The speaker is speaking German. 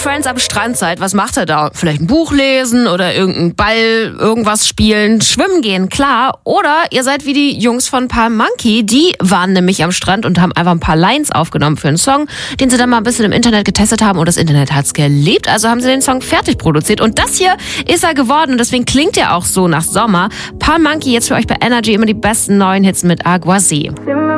Friends am Strand seid, was macht ihr da? Vielleicht ein Buch lesen oder irgendeinen Ball, irgendwas spielen, schwimmen gehen, klar. Oder ihr seid wie die Jungs von Palm Monkey, die waren nämlich am Strand und haben einfach ein paar Lines aufgenommen für einen Song, den sie dann mal ein bisschen im Internet getestet haben und das Internet hat's geliebt. Also haben sie den Song fertig produziert und das hier ist er geworden und deswegen klingt er auch so nach Sommer. Palm Monkey jetzt für euch bei Energy, immer die besten neuen Hits mit Aguasí.